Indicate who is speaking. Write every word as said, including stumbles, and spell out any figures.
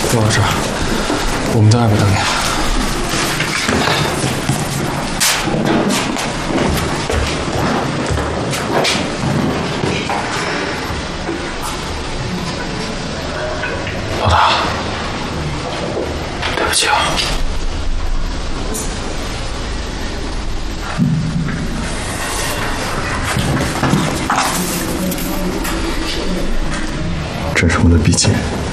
Speaker 1: 陆老师，我们在外边等你。老大，对不起啊。
Speaker 2: 这是我的笔记。